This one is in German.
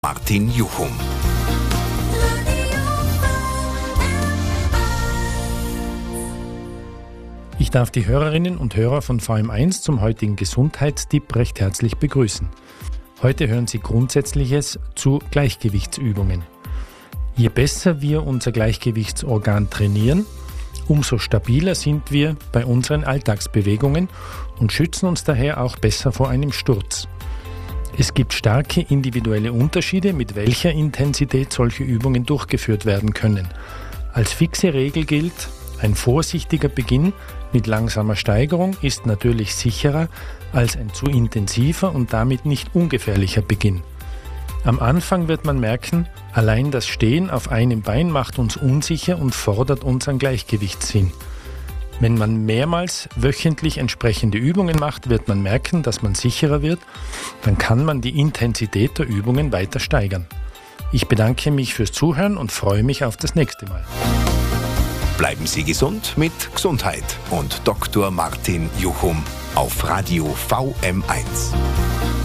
Martin Juchum. Ich darf die Hörerinnen und Hörer von VM1 zum heutigen Gesundheitstipp recht herzlich begrüßen. Heute hören Sie Grundsätzliches zu Gleichgewichtsübungen. Je besser wir unser Gleichgewichtsorgan trainieren, umso stabiler sind wir bei unseren Alltagsbewegungen und schützen uns daher auch besser vor einem Sturz. Es gibt starke individuelle Unterschiede, mit welcher Intensität solche Übungen durchgeführt werden können. Als fixe Regel gilt, ein vorsichtiger Beginn mit langsamer Steigerung ist natürlich sicherer als ein zu intensiver und damit nicht ungefährlicher Beginn. Am Anfang wird man merken, allein das Stehen auf einem Bein macht uns unsicher und fordert unseren Gleichgewichtssinn. Wenn man mehrmals wöchentlich entsprechende Übungen macht, wird man merken, dass man sicherer wird. Dann kann man die Intensität der Übungen weiter steigern. Ich bedanke mich fürs Zuhören und freue mich auf das nächste Mal. Bleiben Sie gesund mit Gesundheit und Dr. Martin Juchum auf Radio VM1.